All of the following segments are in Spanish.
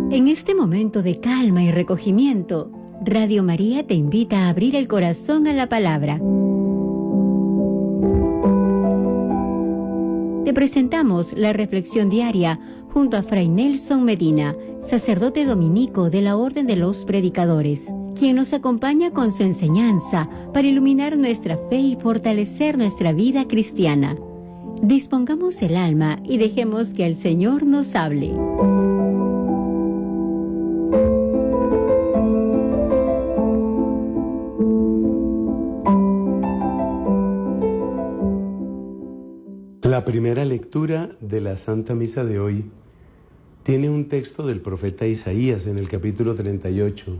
En este momento de calma y recogimiento, Radio María te invita a abrir el corazón a la palabra. Te presentamos la reflexión diaria junto a Fray Nelson Medina, sacerdote dominico de la Orden de los Predicadores, quien nos acompaña con su enseñanza para iluminar nuestra fe y fortalecer nuestra vida cristiana. Dispongamos el alma y dejemos que el Señor nos hable. La primera lectura de la Santa Misa de hoy tiene un texto del profeta Isaías en el capítulo 38.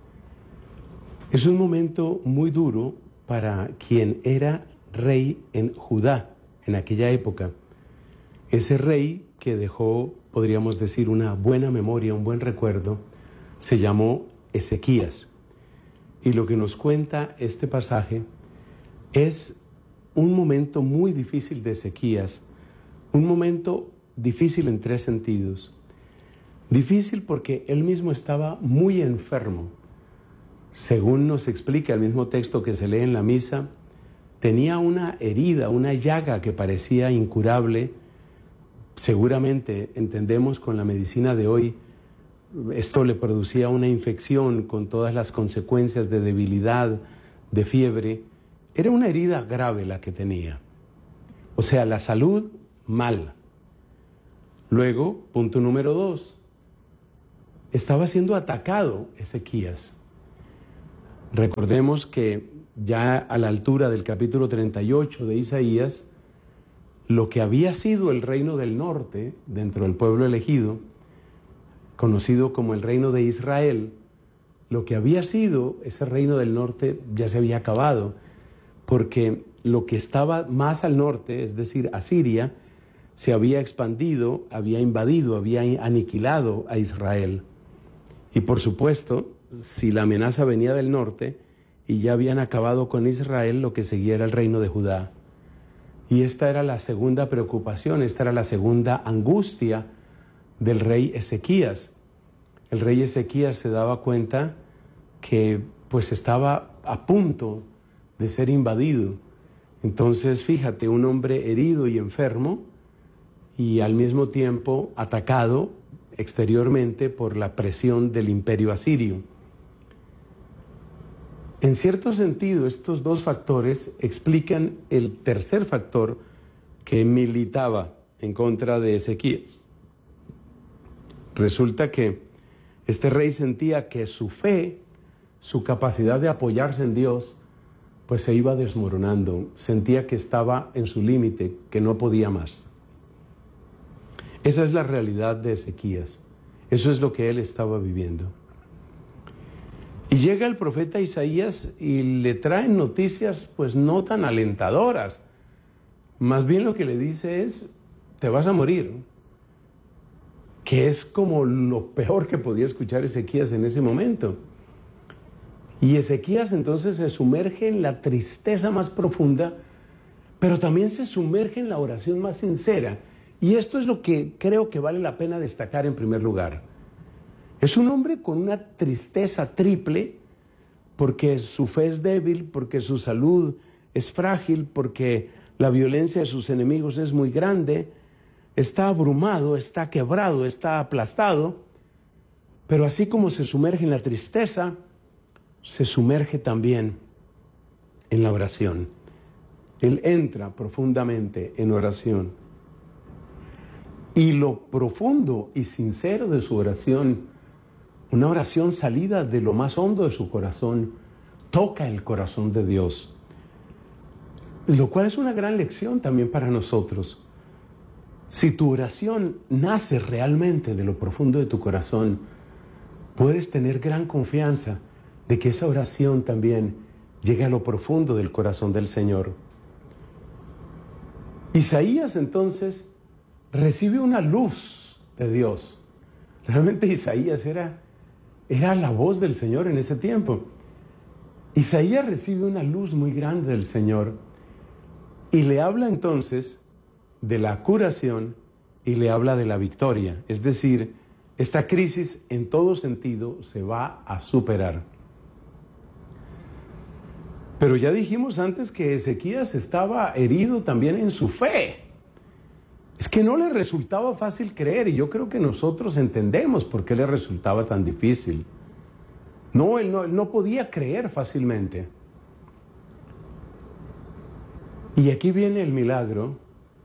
Es un momento muy duro para quien era rey en Judá en aquella época. Ese rey que dejó, podríamos decir, una buena memoria, un buen recuerdo, se llamó Ezequías. Y lo que nos cuenta este pasaje es un momento muy difícil de Ezequías, un momento difícil en tres sentidos. Difícil porque él mismo estaba muy enfermo. Según nos explica el mismo texto que se lee en la misa, tenía una herida, una llaga que parecía incurable. Seguramente, entendemos con la medicina de hoy, esto le producía una infección con todas las consecuencias de debilidad, de fiebre. Era una herida grave la que tenía. O sea, la salud mal. Luego, punto número 2, estaba siendo atacado Ezequías. Recordemos que ya a la altura del capítulo 38 de Isaías, lo que había sido el reino del norte, dentro del pueblo elegido, conocido como el reino de Israel, lo que había sido ese reino del norte ya se había acabado, porque lo que estaba más al norte, es decir, Asiria, se había expandido, había invadido, había aniquilado a Israel. Y por supuesto, si la amenaza venía del norte y ya habían acabado con Israel, lo que seguía era el reino de Judá. Y esta era la segunda preocupación, esta era la segunda angustia del rey Ezequías. El rey Ezequías se daba cuenta que pues estaba a punto de ser invadido. Entonces, fíjate, un hombre herido y enfermo y al mismo tiempo atacado exteriormente por la presión del imperio asirio. En cierto sentido, estos dos factores explican el tercer factor que militaba en contra de Ezequías. Resulta que este rey sentía que su fe, su capacidad de apoyarse en Dios, pues se iba desmoronando, sentía que estaba en su límite, que no podía más. Esa es la realidad de Ezequías, eso es lo que él estaba viviendo. Y llega el profeta Isaías y le traen noticias pues no tan alentadoras, más bien lo que le dice es, te vas a morir, que es como lo peor que podía escuchar Ezequías en ese momento. Y Ezequías entonces se sumerge en la tristeza más profunda, pero también se sumerge en la oración más sincera. Y esto es lo que creo que vale la pena destacar en primer lugar. Es un hombre con una tristeza triple, porque su fe es débil, porque su salud es frágil, porque la violencia de sus enemigos es muy grande, está abrumado, está quebrado, está aplastado, pero así como se sumerge en la tristeza, se sumerge también en la oración. Él entra profundamente en oración. Y lo profundo y sincero de su oración, una oración salida de lo más hondo de su corazón, toca el corazón de Dios. Lo cual es una gran lección también para nosotros. Si tu oración nace realmente de lo profundo de tu corazón, puedes tener gran confianza de que esa oración también llegue a lo profundo del corazón del Señor. Isaías entonces recibe una luz de Dios. Realmente Isaías era la voz del Señor en ese tiempo. Isaías recibe una luz muy grande del Señor y le habla entonces de la curación y le habla de la victoria, es decir, esta crisis en todo sentido se va a superar. Pero ya dijimos antes que Ezequías estaba herido también en su fe. Es que no le resultaba fácil creer, y yo creo que nosotros entendemos por qué le resultaba tan difícil. No, él no podía creer fácilmente. Y aquí viene el milagro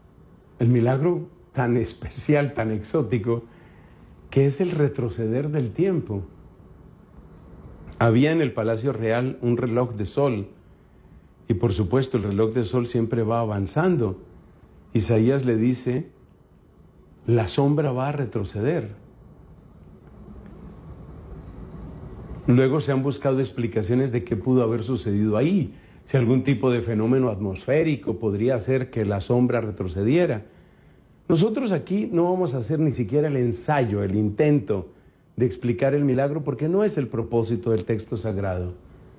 tan especial, tan exótico, que es el retroceder del tiempo. Había en el Palacio Real un reloj de sol, y por supuesto el reloj de sol siempre va avanzando. Isaías le dice, la sombra va a retroceder. Luego se han buscado explicaciones de qué pudo haber sucedido ahí, si algún tipo de fenómeno atmosférico podría hacer que la sombra retrocediera. Nosotros aquí no vamos a hacer ni siquiera el ensayo, el intento de explicar el milagro, porque no es el propósito del texto sagrado.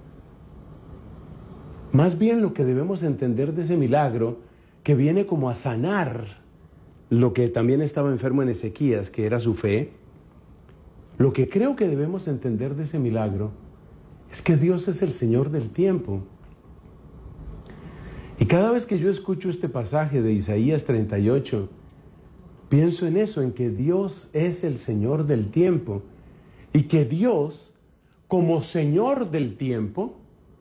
Más bien lo que debemos entender de ese milagro, que viene como a sanar lo que también estaba enfermo en Ezequías, que era su fe, lo que creo que debemos entender de ese milagro es que Dios es el Señor del tiempo. Y cada vez que yo escucho este pasaje de Isaías 38, pienso en eso, en que Dios es el Señor del tiempo y que Dios, como Señor del tiempo,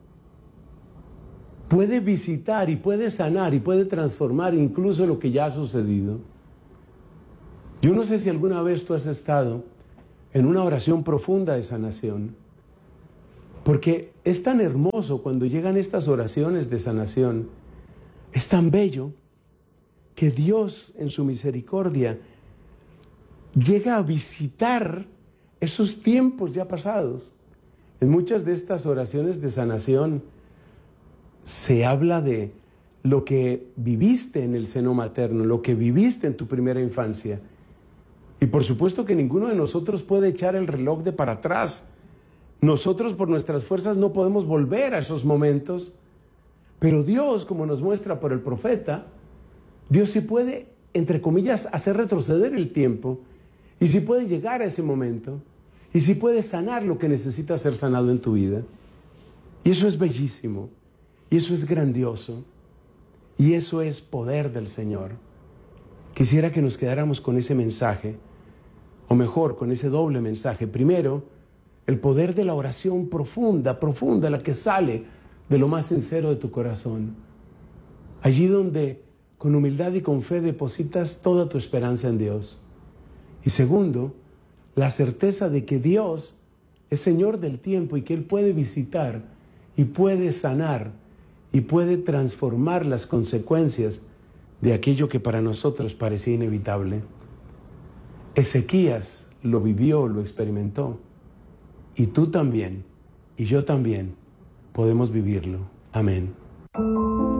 puede visitar y puede sanar y puede transformar incluso lo que ya ha sucedido. Yo no sé si alguna vez tú has estado en una oración profunda de sanación, porque es tan hermoso cuando llegan estas oraciones de sanación, es tan bello que Dios en su misericordia llega a visitar esos tiempos ya pasados. En muchas de estas oraciones de sanación se habla de lo que viviste en el seno materno, lo que viviste en tu primera infancia. Y por supuesto que ninguno de nosotros puede echar el reloj de para atrás. Nosotros por nuestras fuerzas no podemos volver a esos momentos, pero Dios, como nos muestra por el profeta, Dios sí puede, entre comillas, hacer retroceder el tiempo, y sí puede llegar a ese momento, y sí puede sanar lo que necesita ser sanado en tu vida. Y eso es bellísimo, y eso es grandioso, y eso es poder del Señor. Quisiera que nos quedáramos con ese mensaje, o mejor, con ese doble mensaje. Primero, el poder de la oración profunda, la que sale de lo más sincero de tu corazón. Allí donde con humildad y con fe depositas toda tu esperanza en Dios. Y segundo, la certeza de que Dios es Señor del tiempo y que Él puede visitar y puede sanar y puede transformar las consecuencias de aquello que para nosotros parecía inevitable. Ezequías lo vivió, lo experimentó, y tú también, y yo también, podemos vivirlo. Amén.